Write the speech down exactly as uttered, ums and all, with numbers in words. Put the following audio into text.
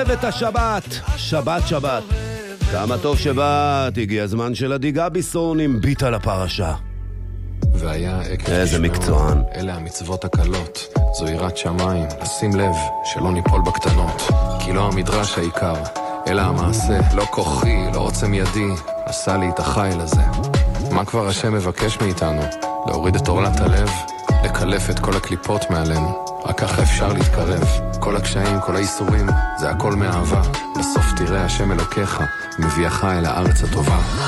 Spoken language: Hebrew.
אוהב את השבת, שבת שבת. כמה טוב שבאת, הגיע הזמן של עדי גביסון עם ביט על הפרשה. והיה עקב איזה תשמעו, מקצוען. אלה המצוות הקלות, זו יראת שמיים, לשים לב שלא ניפול בקטנות, כי לא המדרש העיקר, אלא המעשה, לא כוחי, לא רוצה מידי, עשה לי את החיל הזה. מה כבר השם מבקש מאיתנו? להוריד את עורלת הלב, לקלף את כל הקליפות מעלינו, רק ככה אפשר להתקרב. כל הקשיים, כל האיסורים, זה הכל מאהבה. בסוף תראה השם אלוקיך, מביאך אל הארץ הטובה.